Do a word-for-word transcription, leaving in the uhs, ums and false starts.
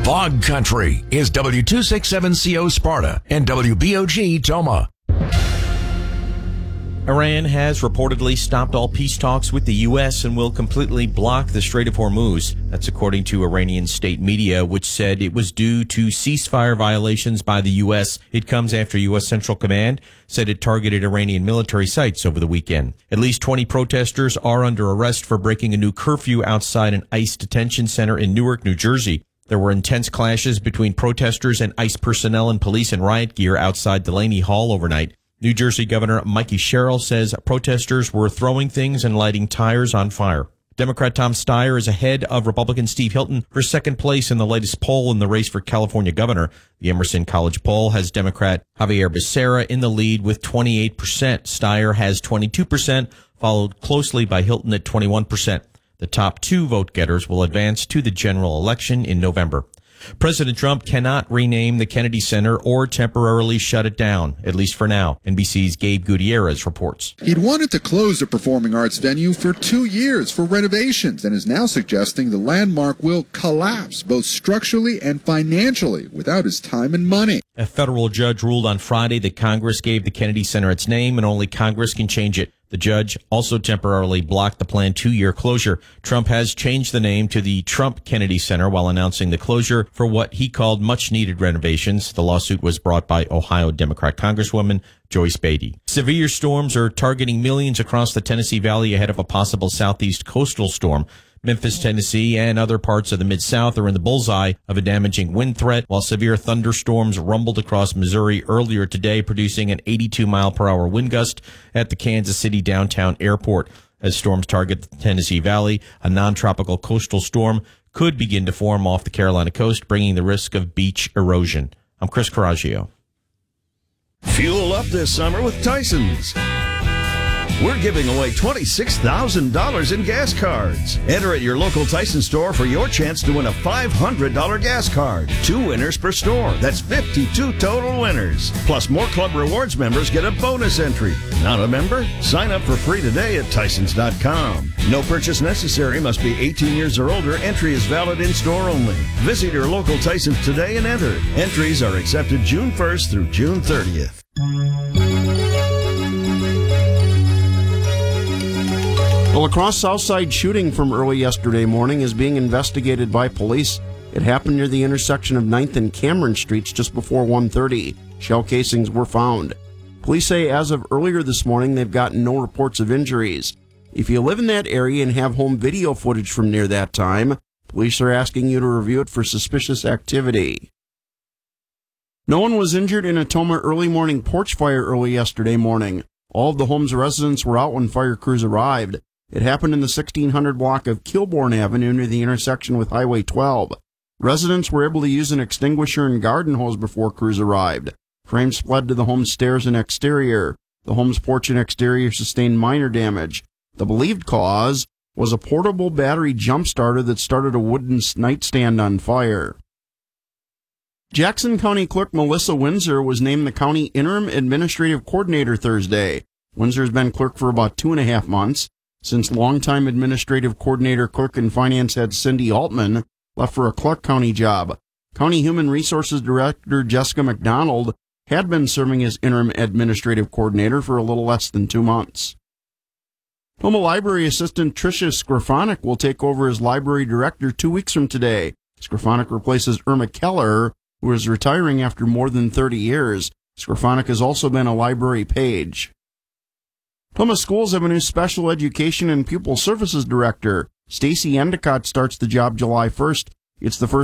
Log Country is W two sixty-seven C O Sparta and W B O G Toma. Iran has reportedly stopped all peace talks with the U S and will completely block the Strait of Hormuz. That's according to Iranian state media, which said it was due to ceasefire violations by the U S. It comes after U S Central Command said it targeted Iranian military sites over the weekend. At least twenty protesters are under arrest for breaking a new curfew outside an ICE detention center in Newark, New Jersey. There were intense clashes between protesters and ICE personnel and police in riot gear outside Delaney Hall overnight. New Jersey Governor Mikey Sherrill says protesters were throwing things and lighting tires on fire. Democrat Tom Steyer is ahead of Republican Steve Hilton for second place in the latest poll in the race for California governor. The Emerson College poll has Democrat Javier Becerra in the lead with twenty-eight percent. Steyer has twenty-two percent, followed closely by Hilton at twenty-one percent. The top two vote-getters will advance to the general election in November. President Trump cannot rename the Kennedy Center or temporarily shut it down, at least for now. N B C's Gabe Gutierrez reports. He'd wanted to close the performing arts venue for two years for renovations and is now suggesting the landmark will collapse both structurally and financially without his time and money. A federal judge ruled on Friday that Congress gave the Kennedy Center its name and only Congress can change it. The judge also temporarily blocked the planned two-year closure. Trump has changed the name to the Trump Kennedy Center while announcing the closure for what he called much-needed renovations. The lawsuit was brought by Ohio Democrat Congresswoman Joyce Beatty. Severe storms are targeting millions across the Tennessee Valley ahead of a possible southeast coastal storm. Memphis, Tennessee, and other parts of the Mid-South are in the bullseye of a damaging wind threat, while severe thunderstorms rumbled across Missouri earlier today, producing an eighty-two mile per hour wind gust at the Kansas City downtown airport. As storms target the Tennessee Valley, a non-tropical coastal storm could begin to form off the Carolina coast, bringing the risk of beach erosion. I'm Chris Coraggio. Fuel up this summer with Tyson's. We're giving away twenty-six thousand dollars in gas cards. Enter at your local Tyson store for your chance to win a five hundred dollars gas card. Two winners per store. That's fifty-two total winners. Plus, more Club Rewards members get a bonus entry. Not a member? Sign up for free today at Tysons dot com. No purchase necessary. Must be eighteen years or older. Entry is valid in store only. Visit your local Tysons today and enter. Entries are accepted June first through June thirtieth. The La Crosse Southside shooting from early yesterday morning is being investigated by police. It happened near the intersection of ninth and Cameron Streets just before one thirty. Shell casings were found. Police say as of earlier this morning, they've gotten no reports of injuries. If you live in that area and have home video footage from near that time, police are asking you to review it for suspicious activity. No one was injured in a Toma early morning porch fire early yesterday morning. All of the home's residents were out when fire crews arrived. It happened in the sixteen hundred block of Kilbourne Avenue near the intersection with Highway twelve. Residents were able to use an extinguisher and garden hose before crews arrived. Flames spread to the home's stairs and exterior. The home's porch and exterior sustained minor damage. The believed cause was a portable battery jump starter that started a wooden nightstand on fire. Jackson County Clerk Melissa Windsor was named the county interim administrative coordinator Thursday. Windsor has been clerk for about two and a half months. Since longtime administrative coordinator, clerk, and finance head Cindy Altman left for a Clark County job. County Human Resources Director Jessica McDonald had been serving as interim administrative coordinator for a little less than two months. Toma Library Assistant Tricia Skrafonic will take over as library director two weeks from today. Skrafonic replaces Irma Keller, who is retiring after more than thirty years. Skrafonic has also been a library page. Toma schools have a new special education and pupil services director. Stacy Endicott starts the job July first. It's the first